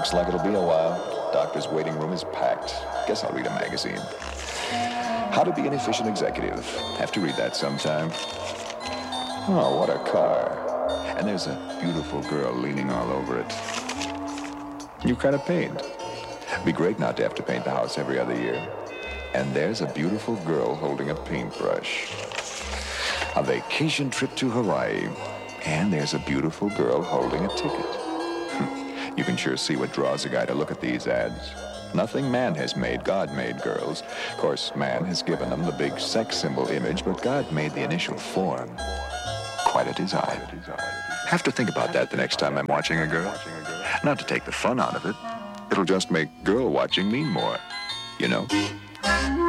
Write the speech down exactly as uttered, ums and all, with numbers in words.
Looks like it'll be a while. Doctor's waiting room is packed. Guess I'll read a magazine. How to be an efficient executive. Have to read that sometime. Oh, what a car. And there's a beautiful girl leaning all over it. New kind of paint. Be great not to have to paint the house every other year. And there's a beautiful girl holding a paintbrush. A vacation trip to Hawaii. And there's a beautiful girl holding a ticket. You can sure see what draws a guy to look at these ads. Nothing man has made, God made girls. Of course, man has given them the big sex symbol image, but God made the initial form. Quite a design. Have to think about that the next time I'm watching a girl. Not to take the fun out of it. It'll just make girl watching mean more, you know?